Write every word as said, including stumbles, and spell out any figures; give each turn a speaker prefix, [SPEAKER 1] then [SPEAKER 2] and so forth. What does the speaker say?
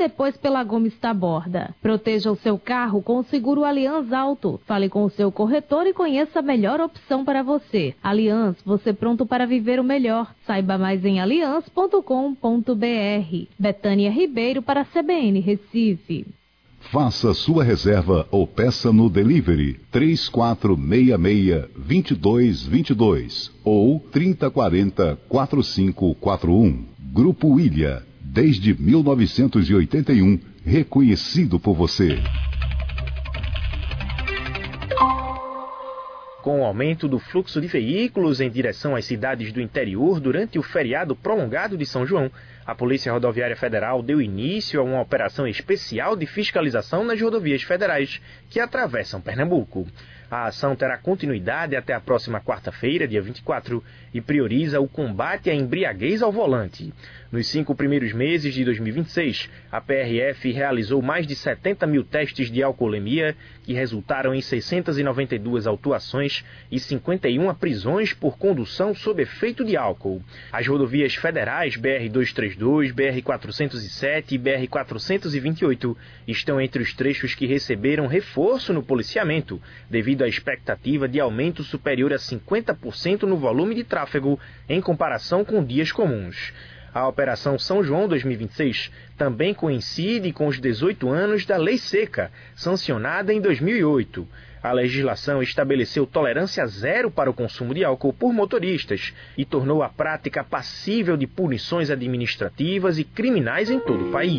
[SPEAKER 1] depois pela Gomes Taborda. Proteja o seu carro com o seguro Allianz Auto. Fale com o seu corretor e conheça a melhor opção para você. Allianz, você pronto para viver o melhor. Saiba mais em allianz ponto com ponto br. Betânia Ribeiro para a C B N Recife.
[SPEAKER 2] Faça sua reserva ou peça no delivery três quatro seis seis, dois dois dois dois ou trinta quarenta, quarenta e cinco quarenta e um. Grupo Ilha, desde mil novecentos e oitenta e um, reconhecido por você.
[SPEAKER 3] Com o aumento do fluxo de veículos em direção às cidades do interior durante o feriado prolongado de São João, a Polícia Rodoviária Federal deu início a uma operação especial de fiscalização nas rodovias federais que atravessam Pernambuco. A ação terá continuidade até a próxima quarta-feira, dia vinte e quatro, e prioriza o combate à embriaguez ao volante. Nos cinco primeiros meses de dois mil e vinte e seis, a P R F realizou mais de setenta mil testes de alcoolemia, que resultaram em seiscentas e noventa e duas autuações e cinquenta e uma prisões por condução sob efeito de álcool. As rodovias federais B R duzentos e trinta e dois, B R quatrocentos e sete e B R quatrocentos e vinte e oito estão entre os trechos que receberam reforço no policiamento, devido à expectativa de aumento superior a cinquenta por cento no volume de tráfego em comparação com dias comuns. A Operação São João dois mil e vinte e seis também coincide com os dezoito anos da Lei Seca, sancionada em dois mil e oito. A legislação estabeleceu tolerância zero para o consumo de álcool por motoristas e tornou a prática passível de punições administrativas e criminais em todo o país.